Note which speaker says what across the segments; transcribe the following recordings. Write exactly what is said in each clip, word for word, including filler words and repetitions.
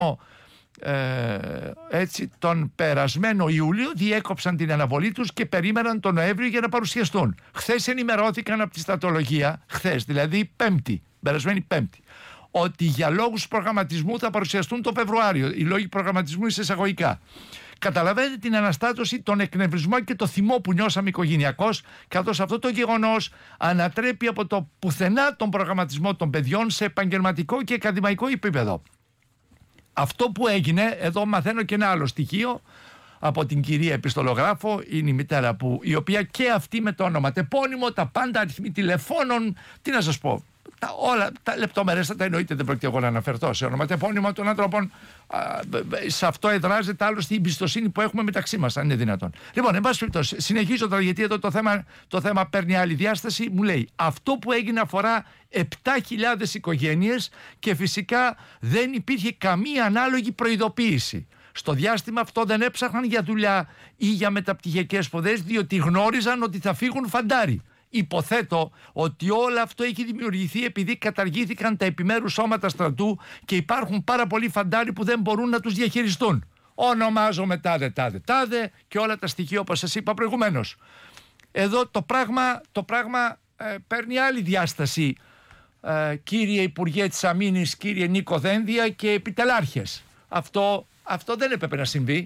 Speaker 1: Ε, έτσι, τον περασμένο Ιούλιο διέκοψαν την αναβολή τους και περίμεναν τον Νοέμβριο για να παρουσιαστούν. Χθες ενημερώθηκαν από τη στρατολογία, χθες δηλαδή Πέμπτη, περασμένη Πέμπτη, ότι για λόγους προγραμματισμού θα παρουσιαστούν το Φεβρουάριο. Οι λόγοι προγραμματισμού είναι εισαγωγικά. Καταλαβαίνετε την αναστάτωση, τον εκνευρισμό και το θυμό που νιώσαμε οικογενειακώς, καθώς αυτό το γεγονός ανατρέπει από το πουθενά τον προγραμματισμό των παιδιών σε επαγγελματικό και ακαδημαϊκό επίπεδο. Αυτό που έγινε, εδώ μαθαίνω και ένα άλλο στοιχείο από την κυρία επιστολογράφο, είναι η μητέρα που, η οποία και αυτή με το όνομα τεπώνυμο, τα πάντα αριθμοί τηλεφώνων, τι να σας πω, τα, όλα τα λεπτομερέστατα εννοείται, δεν πρόκειται εγώ να αναφερθώ σε όνομα τεπώνυμο των ανθρώπων. Α, σε αυτό εδράζεται άλλωστε η εμπιστοσύνη που έχουμε μεταξύ μας, αν είναι δυνατόν. Λοιπόν, εν πάση περιπτώσει, συνεχίζω τώρα, γιατί εδώ το θέμα, το θέμα παίρνει άλλη διάσταση. Μου λέει, αυτό που έγινε αφορά επτά χιλιάδες οικογένειες και φυσικά δεν υπήρχε καμία ανάλογη προειδοποίηση. Στο διάστημα αυτό δεν έψαχναν για δουλειά ή για μεταπτυχιακές σπουδές, διότι γνώριζαν ότι θα φύγουν φαντάρι. Υποθέτω ότι όλο αυτό έχει δημιουργηθεί επειδή καταργήθηκαν τα επιμέρους σώματα στρατού και υπάρχουν πάρα πολλοί φαντάροι που δεν μπορούν να τους διαχειριστούν. Ονομάζομαι τάδε τάδε τάδε και όλα τα στοιχεία όπως σας είπα προηγουμένως. Εδώ το πράγμα, το πράγμα ε, παίρνει άλλη διάσταση, ε, κύριε Υπουργέ της Αμήνης, κύριε Νίκο Δένδια και επιτελάρχες. Αυτό, αυτό δεν έπρεπε να συμβεί.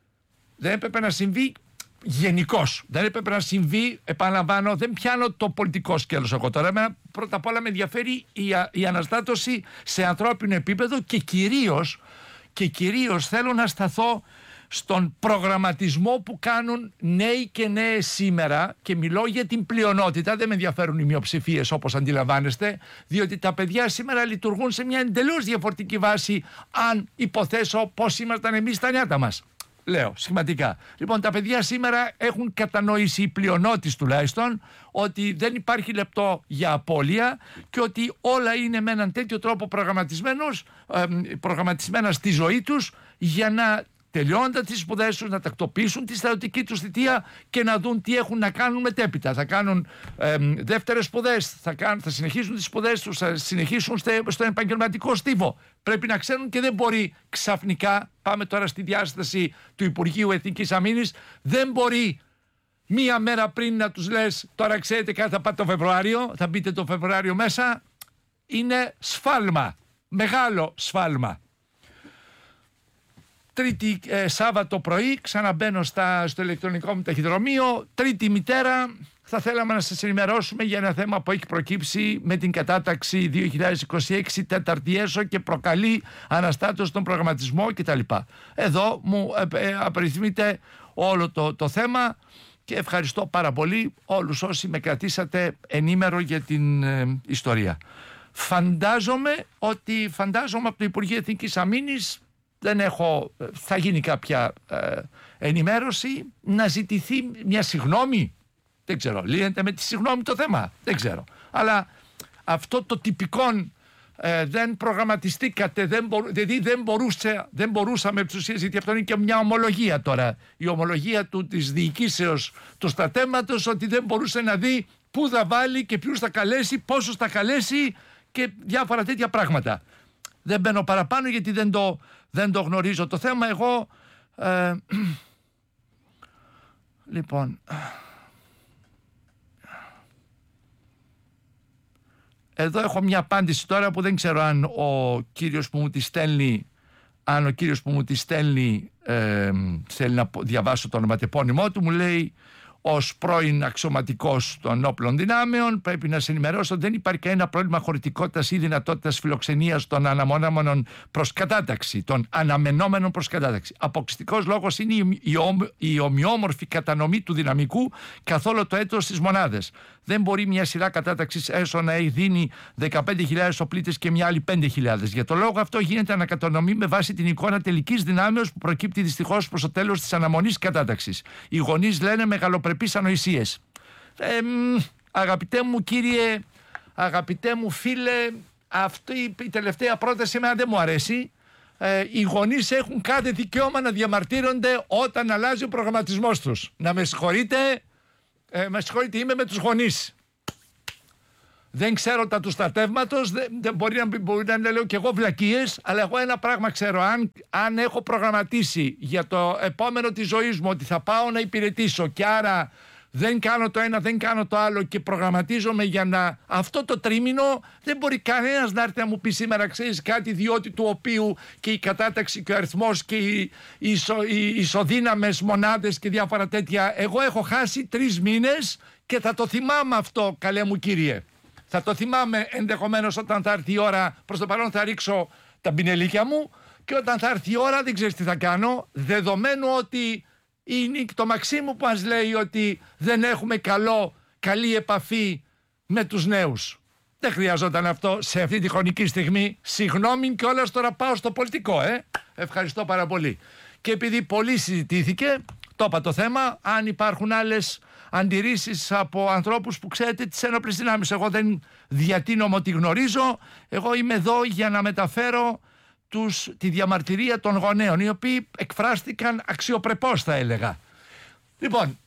Speaker 1: Δεν έπρεπε να συμβεί γενικώς. Δεν έπρεπε να συμβεί, επαναλαμβάνω, δεν πιάνω το πολιτικό σκέλος εγώ τώρα. Εμένα πρώτα απ' όλα με ενδιαφέρει η, η αναστάτωση σε ανθρώπινο επίπεδο και κυρίως, και κυρίως θέλω να σταθώ στον προγραμματισμό που κάνουν νέοι και νέες σήμερα, και μιλώ για την πλειονότητα, δεν με ενδιαφέρουν οι μειοψηφίες όπως αντιλαμβάνεστε, διότι τα παιδιά σήμερα λειτουργούν σε μια εντελώς διαφορετική βάση αν υποθέσω πώς ήμασταν εμείς στα νιάτα μας. Λέω σχηματικά. Λοιπόν, τα παιδιά σήμερα έχουν κατανοήσει, οι πλειονότητες τουλάχιστον, ότι δεν υπάρχει λεπτό για απώλεια και ότι όλα είναι με έναν τέτοιο τρόπο προγραμματισμένος, ε, προγραμματισμένα στη ζωή τους για να τελειώνοντας τις σπουδές τους, να τακτοποιήσουν τη στρατιωτική τους θητεία και να δουν τι έχουν να κάνουν μετέπειτα. Θα κάνουν ε, δεύτερες σπουδές, θα, κάνουν, θα συνεχίσουν τις σπουδές τους, θα συνεχίσουν στε, στον επαγγελματικό στίβο. Πρέπει να ξέρουν και δεν μπορεί ξαφνικά, πάμε τώρα στη διάσταση του Υπουργείου Εθνικής Αμήνης, δεν μπορεί μία μέρα πριν να τους λες τώρα ξέρετε κάτι θα πάτε το Φεβρουάριο, θα μπείτε το Φεβρουάριο μέσα. Είναι σφάλμα, μεγάλο σφάλμα. Τρίτη ε, Σάββατο πρωί ξαναμπαίνω στα, στο ηλεκτρονικό μου ταχυδρομείο. Τρίτη μητέρα, θα θέλαμε να σας ενημερώσουμε για ένα θέμα που έχει προκύψει με την κατάταξη δύο χιλιάδες είκοσι έξι τέταρτη έσω και προκαλεί αναστάτωση στον προγραμματισμό κτλ. Εδώ μου ε, ε, απαριθμείται όλο το, το θέμα και ευχαριστώ πάρα πολύ όλους όσοι με κρατήσατε ενήμερο για την ε, ιστορία. Φαντάζομαι ότι φαντάζομαι από το Υπουργείο Εθνικής Αμήνης δεν έχω, θα γίνει κάποια ε, ενημέρωση, να ζητηθεί μια συγγνώμη. Δεν ξέρω, λύνεται με τη συγγνώμη το θέμα, δεν ξέρω. Αλλά αυτό το τυπικό ε, δεν προγραμματιστήκατε, δεν μπορού, δηλαδή δεν, μπορούσε, δεν μπορούσαμε επ' της ουσίας, γιατί αυτό είναι και μια ομολογία τώρα. Η ομολογία του, της διοικήσεως του στρατεύματος, ότι δεν μπορούσε να δει πού θα βάλει και ποιους θα καλέσει, πόσους θα καλέσει και διάφορα τέτοια πράγματα. Δεν μπαίνω παραπάνω γιατί δεν το, δεν το γνωρίζω το θέμα. Εγώ ε, λοιπόν εδώ έχω μια απάντηση τώρα που δεν ξέρω αν ο κύριος που μου τη στέλνει αν ο κύριος που μου τη στέλνει ε, θέλει να διαβάσω το ονοματεπώνυμό του. Μου λέει: ως πρώην αξιωματικός των όπλων δυνάμεων, πρέπει να σε ενημερώσω ότι δεν υπάρχει κανένα πρόβλημα χωρητικότητας ή δυνατότητας φιλοξενίας των αναμονόμενων προς κατάταξη, των αναμενόμενων προς κατάταξη. Αποκλειστικός λόγος είναι η, η, η ομοιόμορφη κατανομή του δυναμικού καθ' όλο το έτος στις μονάδες. Δεν μπορεί μια σειρά κατάταξης έσω να δίνει δεκαπέντε χιλιάδες οπλίτες και μια άλλη πέντε χιλιάδες. Για το λόγο αυτό γίνεται ανακατανομή με βάση την εικόνα τελικής δυνάμεως που προκύπτει δυστυχώς προς το τέλος της αναμονής κατάταξης. Οι γονείς λένε μεγαλοπρεπείς ανοησίες. Ε, αγαπητέ μου κύριε, αγαπητέ μου φίλε, αυτή η τελευταία πρόταση εμένα δεν μου αρέσει. Ε, οι γονείς έχουν κάθε δικαίωμα να διαμαρτύρονται όταν αλλάζει ο προγραμματισμός τους. Να με συγχωρείτε, ε, με συγχωρείτε, είμαι με τους γονείς. δεν ξέρω τα του στρατεύματος, δεν, δεν μπορεί, να, μπορεί να λέω και εγώ βλακίες, αλλά εγώ ένα πράγμα ξέρω. Αν, αν έχω προγραμματίσει για το επόμενο της ζωής μου ότι θα πάω να υπηρετήσω και άρα δεν κάνω το ένα, δεν κάνω το άλλο και προγραμματίζομαι για να... Αυτό το τρίμηνο δεν μπορεί κανένας να έρθει να μου πει σήμερα, ξέρεις κάτι, διότι του οποίου και η κατάταξη και ο αριθμός και οι, ισο, οι ισοδύναμες μονάδες και διάφορα τέτοια. Εγώ έχω χάσει τρεις μήνες και θα το θυμάμαι αυτό, καλέ μου κύριε. Θα το θυμάμαι ενδεχομένως όταν θα έρθει η ώρα. Προς το παρόν θα ρίξω τα πινελίκια μου και όταν θα έρθει η ώρα δεν ξέρεις τι θα κάνω, δεδομένου ότι η Νίκ το Μαξίμου που μας λέει ότι δεν έχουμε καλό, καλή επαφή με τους νέους. Δεν χρειαζόταν αυτό σε αυτή τη χρονική στιγμή. Συγγνώμη κιόλας, τώρα πάω στο πολιτικό, ε. Ευχαριστώ πάρα πολύ. Και επειδή πολύ συζητήθηκε, το είπα το θέμα, αν υπάρχουν άλλες αντιρρήσεις από ανθρώπους που ξέρετε τις ένοπλες δυνάμεις. Εγώ δεν διατείνομαι ότι γνωρίζω. Εγώ είμαι εδώ για να μεταφέρω τους, τη διαμαρτυρία των γονέων, οι οποίοι εκφράστηκαν αξιοπρεπώς, θα έλεγα. Λοιπόν,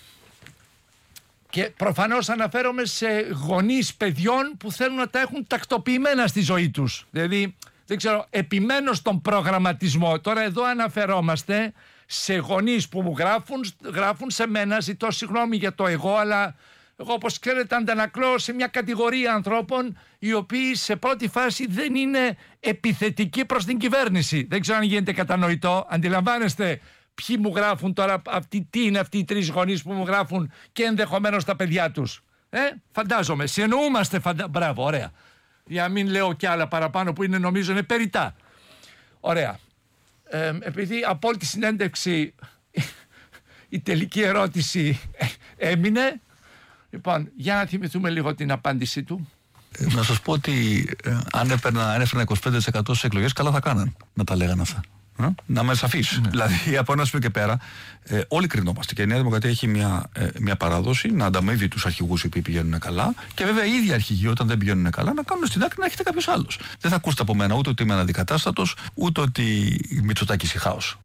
Speaker 1: και προφανώς αναφέρομαι σε γονείς παιδιών που θέλουν να τα έχουν τακτοποιημένα στη ζωή τους. Δηλαδή, δεν ξέρω, επιμένω στον προγραμματισμό. Τώρα εδώ αναφερόμαστε σε γονείς που μου γράφουν, γράφουν σε μένα, ζητώ συγγνώμη για το εγώ, αλλά εγώ όπως ξέρετε αντανακλώ σε μια κατηγορία ανθρώπων οι οποίοι σε πρώτη φάση δεν είναι επιθετικοί προς την κυβέρνηση. Δεν ξέρω αν γίνεται κατανοητό. Αντιλαμβάνεστε ποιοι μου γράφουν τώρα, αυτοί, τι είναι αυτοί οι τρεις γονείς που μου γράφουν και ενδεχομένως τα παιδιά τους. Ε, φαντάζομαι, συνεννοούμαστε, φαντα... μπράβο, ωραία. Για να μην λέω κι άλλα παραπάνω που είναι νομίζω είναι περιττά. Ωραία. Ε, επειδή από όλη τη συνέντευξη η τελική ερώτηση έμεινε, λοιπόν, για να θυμηθούμε λίγο την απάντησή του.
Speaker 2: Ε, να σας πω ότι ε, αν έπαιρνα, αν έφερνα είκοσι πέντε τοις εκατό στις εκλογές, καλά θα κάναν να τα λέγανε αυτά. Ε? Να είμαι σαφής. Ναι. Δηλαδή, από ένα σημείο και πέρα, ε, όλοι κρινόμαστε. Και η Νέα Δημοκρατία έχει μια, ε, μια παράδοση να ανταμείβει τους αρχηγούς οι οποίοι πηγαίνουν καλά. Και βέβαια οι ίδιοι αρχηγοί, όταν δεν πηγαίνουν καλά, να κάνουν στην άκρη να έχετε κάποιος άλλος. Δεν θα ακούσετε από μένα ούτε ότι είμαι αναδικατάστατος, ούτε ότι Μητσοτάκης ή χάος.